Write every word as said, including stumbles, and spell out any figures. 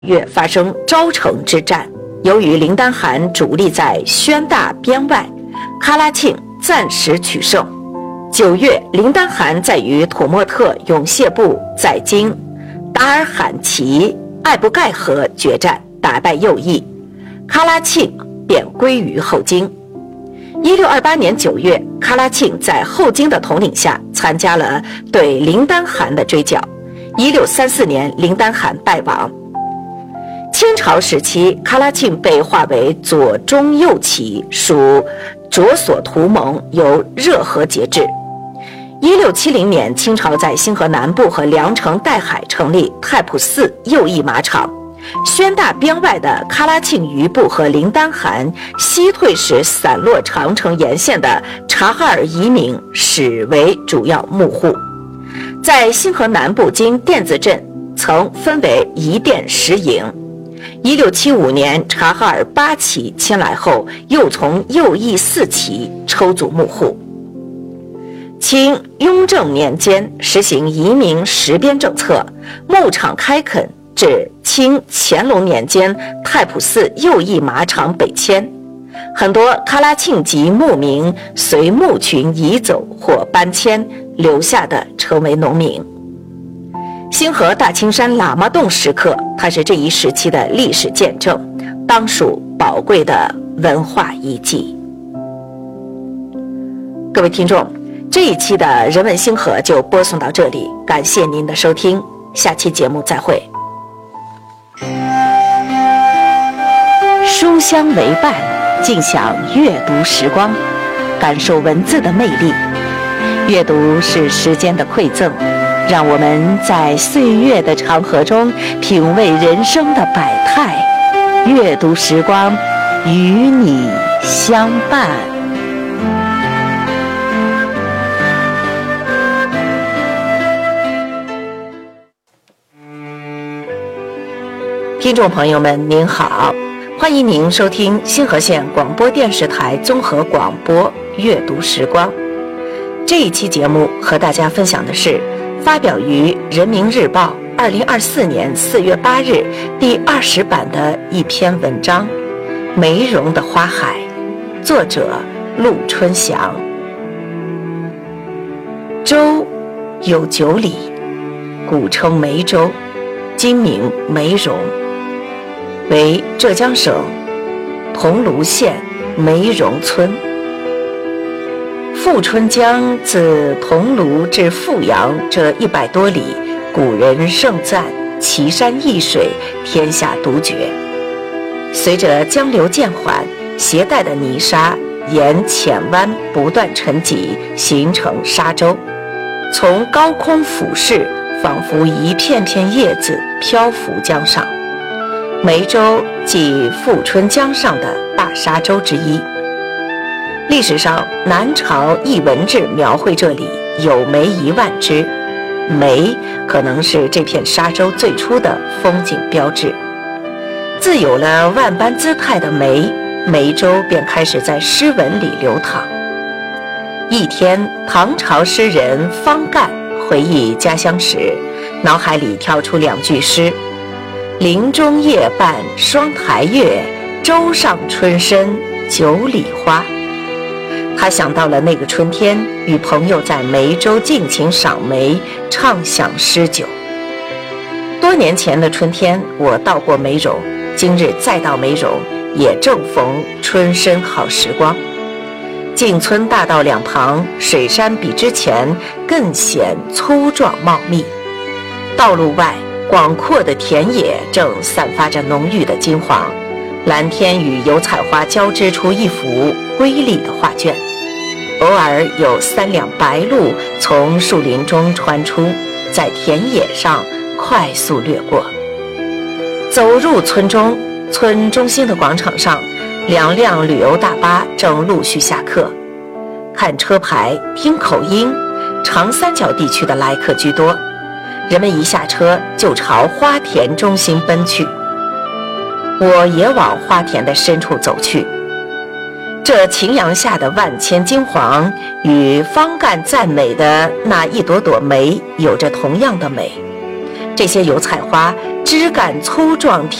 月发生昭城之战，由于林丹汗主力在宣大边外，喀拉沁暂时取胜。九月，林丹汗在与土默特勇谢部在京达尔罕齐艾布盖河决战，打败右翼，喀拉沁便归于后金。一六二八年九月，喀拉沁在后金的统领下参加了对林丹汗的追剿。一六三四年，林丹汗败亡。清朝时期，喀拉沁被划为左中右旗，属卓索图盟，由热河节制。一六七零年，清朝在兴河南部和梁城岱海成立太仆寺右翼马场。宣大边外的喀拉沁余部和林丹汗西退时散落长城沿线的察哈尔移民始为主要幕户。在兴河南部经甸子镇曾分为一甸十营。一六七五年，察哈尔八旗迁来后，又从右翼四旗抽组幕户。清雍正年间实行移民实边政策，牧场开垦至清乾隆年间，太仆寺右翼马场北迁，很多喀拉沁籍牧民随牧群移走或搬迁，留下的成为农民。兴河大青山喇嘛洞石刻，它是这一时期的历史见证，当属宝贵的文化遗迹。各位听众，这一期的人文兴河就播送到这里，感谢您的收听，下期节目再会。书香为伴，尽享阅读时光，感受文字的魅力。阅读是时间的馈赠，让我们在岁月的长河中品味人生的百态。阅读时光，与你相伴。听众朋友们您好，欢迎您收听兴河县广播电视台综合广播阅读时光。这一期节目和大家分享的是发表于人民日报二零二四年四月八日第二十版的一篇文章《梅茸的花海》，作者陆春祥。州有九里，古称梅州，今名梅茸，为浙江省桐庐县梅茸村。富春江自桐庐至富阳这一百多里，古人盛赞奇山异水，天下独绝。随着江流渐缓，携带的泥沙沿浅湾不断沉积，形成沙洲，从高空俯视，仿佛一片片叶子漂浮江上。梅州即富春江上的大沙洲之一。历史上，南朝一文志描绘这里有梅一万枝，梅可能是这片沙洲最初的风景标志。自有了万般姿态的梅，梅州便开始在诗文里流淌。一天，唐朝诗人方干回忆家乡时，脑海里跳出两句诗：林中夜半双台月，洲上春深九里花。他想到了那个春天，与朋友在梅州尽情赏梅，畅享诗酒。多年前的春天，我到过梅茸，今日再到梅茸，也正逢春深好时光。进村大道两旁，水杉比之前更显粗壮茂密。道路外，广阔的田野正散发着浓郁的金黄，蓝天与油菜花交织出一幅瑰丽的画卷。偶尔有三辆白鹭从树林中穿出，在田野上快速掠过。走入村中，村中心的广场上，两辆旅游大巴正陆续下客。看车牌，听口音，长三角地区的来客居多。人们一下车就朝花田中心奔去。我也往花田的深处走去。这晴阳下的万千金黄，与方干赞美的那一朵朵梅有着同样的美。这些油菜花枝干粗壮。